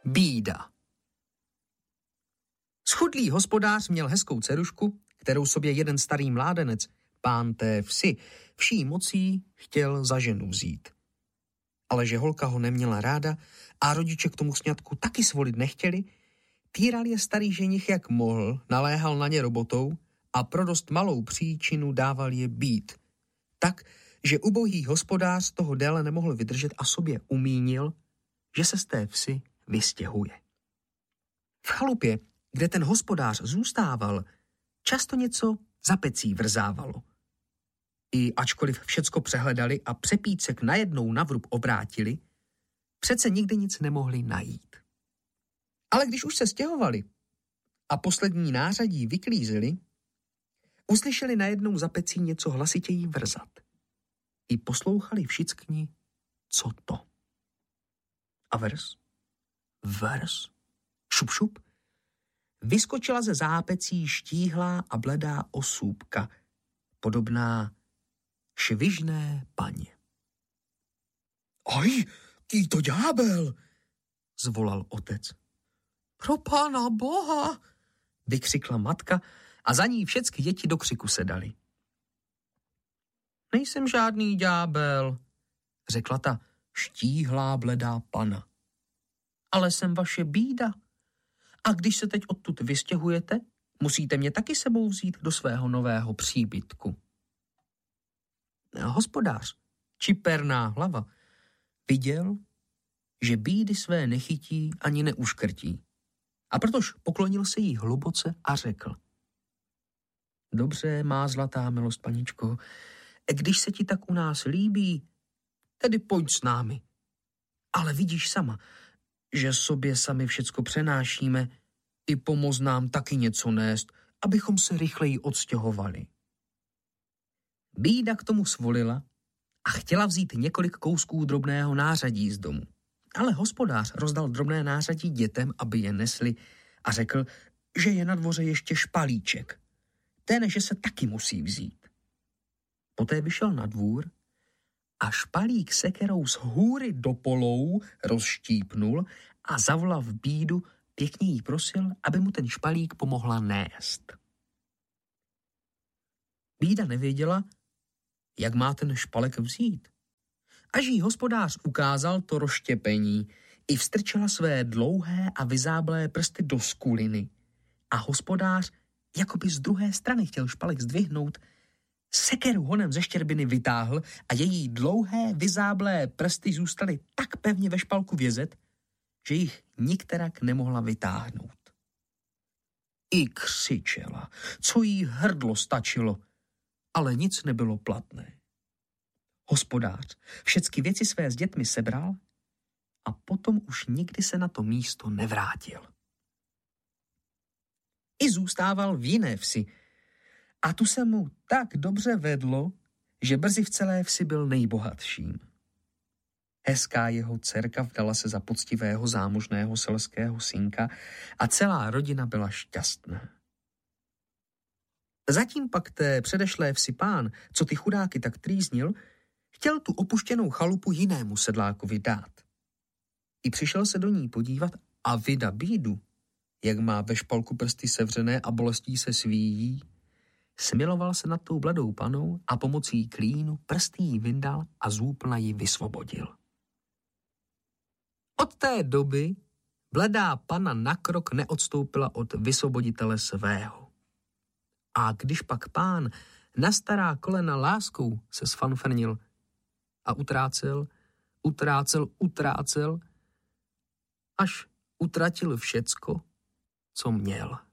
Bída. Schudlý hospodář měl hezkou dcerušku, kterou sobě jeden starý mládenec, pán té vsi, vší mocí chtěl za ženu vzít. Ale že holka ho neměla ráda a rodiče k tomu sňatku taky svolit nechtěli, týral je starý ženich jak mohl, naléhal na ně robotou a pro dost malou příčinu dával je být. Tak, že ubohý hospodář toho déle nemohl vydržet a sobě umínil, že se z té vsi vystěhuje. V chalupě, kde ten hospodář zůstával, často něco za pecí vrzávalo. I ačkoliv všecko přehledali a přepícek najednou na vrub obrátili, přece nikdy nic nemohli najít. Ale když už se stěhovali a poslední nářadí vyklízeli, uslyšeli najednou za pecí něco hlasitěji vrzat. I poslouchali všichni, co to. A vrz, šup, vyskočila ze zápecí štíhlá a bledá osůbka, podobná švižné paně. Aj, ký to ďábel, zvolal otec. Pro pána Boha, vykřikla matka a za ní všechny děti do křiku se dali. Nejsem žádný ďábel, řekla ta štíhlá bledá pana. Ale jsem vaše bída. A když se teď odtud vystěhujete, musíte mě taky sebou vzít do svého nového příbytku. Hospodář, čiperná hlava, viděl, že bídy své nechytí ani neuškrtí. A protož poklonil se jí hluboce a řekl. Dobře, má zlatá milost, paničko, když se ti tak u nás líbí, tedy pojď s námi. Ale vidíš sama, že sobě sami všecko přenášíme, i pomoz nám taky něco nést, abychom se rychleji odstěhovali. Bída k tomu svolila a chtěla vzít několik kousků drobného nářadí z domu. Ale hospodář rozdal drobné nářadí dětem, aby je nesli a řekl, že je na dvoře ještě špalíček. Ten, že se taky musí vzít. Poté vyšel na dvůr a špalík sekerou z hůry do polou rozštípnul a zavolal v bídu, pěkně jí prosil, aby mu ten špalík pomohla nést. Bída nevěděla, jak má ten špalek vzít. Až jí hospodář ukázal to rozštěpení, i vstrčila své dlouhé a vyzáblé prsty do skuliny. A hospodář, jakoby z druhé strany chtěl špalek zdvihnout, sekeru honem ze štěrbiny vytáhl a její dlouhé vyzáblé prsty zůstaly tak pevně ve špalku vězet, že jich nikterak nemohla vytáhnout. I křičela, co jí hrdlo stačilo, ale nic nebylo platné. Hospodář všecky věci své s dětmi sebral a potom už nikdy se na to místo nevrátil. I zůstával v jiné vsi a tu se mu tak dobře vedlo, že brzy v celé vsi byl nejbohatším. Hezká jeho dcerka vdala se za poctivého zámožného selského synka a celá rodina byla šťastná. Zatím pak té předešlé vsi pán, co ty chudáky tak trýznil, chtěl tu opuštěnou chalupu jinému sedlákovi dát. I přišel se do ní podívat a vida bídu, jak má ve špalku prsty sevřené a bolestí se svíjí, smiloval se nad tou bledou panou a pomocí klínu prsty jí vyndal a zúplna ji vysvobodil. Od té doby bledá pana na krok neodstoupila od vysvoboditele svého. A když pak pán na stará kolena láskou se sfanfrnil a utrácel, až utratil všecko, co měl.